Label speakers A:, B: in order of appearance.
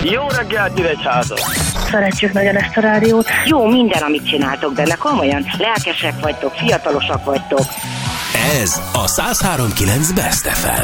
A: Jó reggelt, Nyíregyháza!
B: Szeretjük nagyon ezt a rádiót.
C: Jó minden, amit csináltok benne, komolyan. Lelkesek vagytok, fiatalosak vagytok.
D: Ez a 103.9 Best FM.